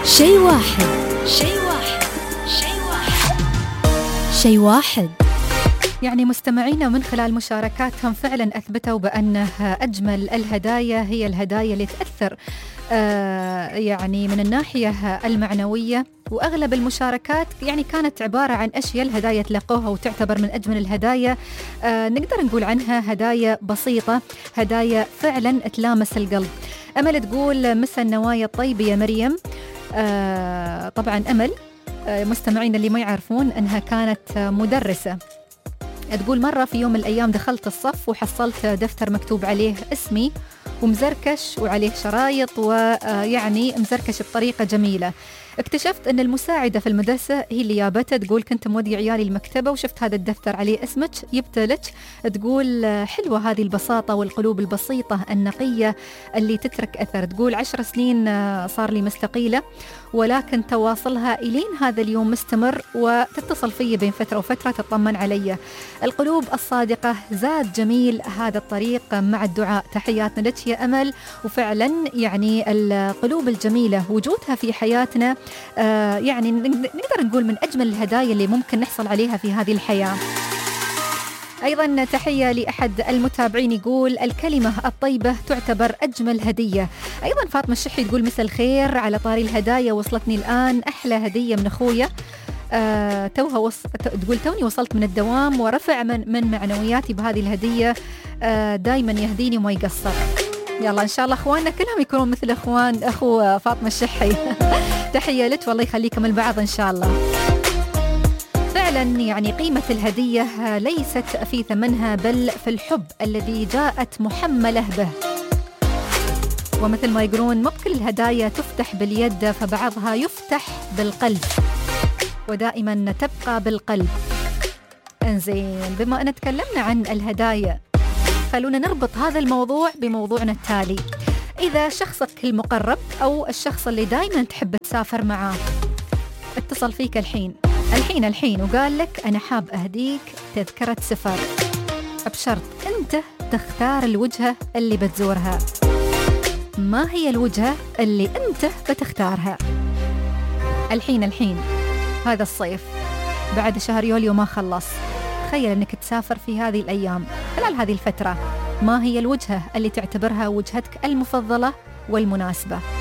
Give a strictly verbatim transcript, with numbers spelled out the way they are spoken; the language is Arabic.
شيء واحد شيء واحد شيء واحد شيء واحد. يعني مستمعينا من خلال مشاركاتهم فعلا أثبتوا بأن أجمل الهدايا هي الهدايا اللي تأثر آه يعني من الناحية المعنوية، وأغلب المشاركات يعني كانت عبارة عن أشياء الهدايا تلقوها وتعتبر من أجمل الهدايا. آه نقدر نقول عنها هدايا بسيطة، هدايا فعلا تلامس القلب. أمل تقول مسا النوايا الطيبة يا مريم. آه طبعا أمل آه مستمعين اللي ما يعرفون أنها كانت مدرسة، تقول مرة في يوم من الأيام دخلت الصف وحصلت دفتر مكتوب عليه اسمي ومزركش وعليه شرايط ويعني مزركش بطريقة جميلة. اكتشفت أن المساعدة في المدرسة هي اللي جابته. تقول كنت مودي عيالي المكتبة وشفت هذا الدفتر عليه اسمك يبتلج. تقول حلوة هذه البساطة والقلوب البسيطة النقية اللي تترك أثر. تقول عشر سنين صار لي مستقيلة ولكن تواصلها إلين هذا اليوم مستمر، وتتصل في بين فترة وفترة تطمن علي. القلوب الصادقة زاد جميل هذا الطريق مع الدعاء. تحياتنا لك يا أمل. وفعلا يعني القلوب الجميلة وجودها في حياتنا آه يعني نقدر نقول من أجمل الهدايا اللي ممكن نحصل عليها في هذه الحياة. أيضا تحية لأحد المتابعين يقول الكلمة الطيبة تعتبر أجمل هدية. أيضا فاطمة الشحي تقول مساء الخير، على طاري الهدايا وصلتني الآن أحلى هدية من أخويا. آه توها وص... تقول توني وصلت من الدوام ورفع من, من معنوياتي بهذه الهدية. آه دايما يهديني وما يقصر. يلا إن شاء الله أخواننا كلهم يكونون مثل أخوان أخو فاطمة الشحي. تحية لك والله يخليكم البعض إن شاء الله. فعلا يعني قيمة الهدية ليست في ثمنها بل في الحب الذي جاءت محملة به. ومثل ما يقولون مو كل الهدايا تفتح باليد فبعضها يفتح بالقلب، ودائما تبقى بالقلب. انزين، بما أن تكلمنا عن الهدايا خلونا نربط هذا الموضوع بموضوعنا التالي. إذا شخصك المقرب أو الشخص اللي دايما تحب تسافر معاه اتصل فيك الحين الحين الحين وقال لك أنا حاب أهديك تذكرة سفر، بشرط أنت تختار الوجهة اللي بتزورها. ما هي الوجهة اللي أنت بتختارها؟ الحين الحين هذا الصيف بعد شهر يوليو ما خلص، تخيل أنك تسافر في هذه الأيام خلال هذه الفترة. ما هي الوجهة اللي تعتبرها وجهتك المفضلة والمناسبة؟